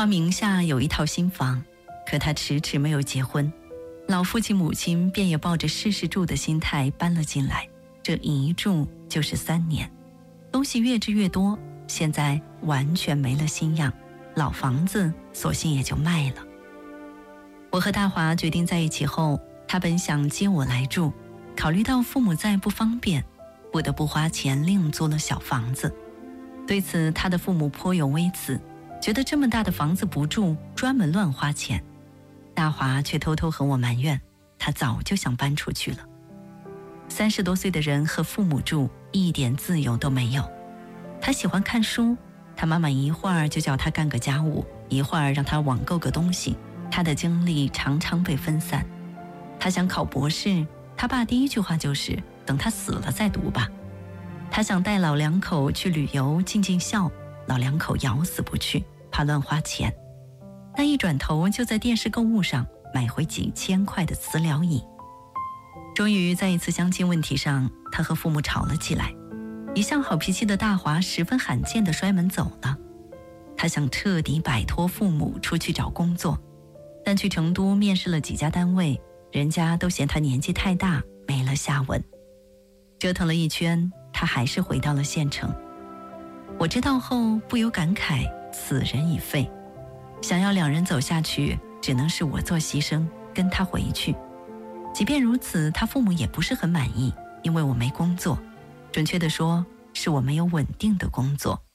华名下有一套新房，可他迟迟没有结婚，老父亲母亲便也抱着试试住的心态搬了进来，这一住就是3年，东西越制越多，现在完全没了新样，老房子索性也就卖了。我和大华决定在一起后，他本想接我来住，考虑到父母在不方便，不得不花钱另租了小房子。对此他的父母颇有微词，觉得这么大的房子不住，专门乱花钱。大华却偷偷和我埋怨，他早就想搬出去了。30多岁的人和父母住，一点自由都没有。他喜欢看书，他妈妈一会儿就叫他干个家务，一会儿让他网购个东西，他的精力常常被分散。他想考博士，他爸第一句话就是等他死了再读吧。他想带老两口去旅游尽尽孝，老两口咬死不去，怕乱花钱。但一转头就在电视购物上买回几千块的磁疗椅。终于在一次相亲问题上，他和父母吵了起来，一向好脾气的大华十分罕见地摔门走了。他想彻底摆脱父母，出去找工作，但去成都面试了几家单位，人家都嫌他年纪太大，没了下文。折腾了一圈，他还是回到了县城。我知道后不由感慨，此人已废。想要2人走下去，只能是我做牺牲，跟他回去。即便如此，他父母也不是很满意，因为我没工作，准确地说，是我没有稳定的工作。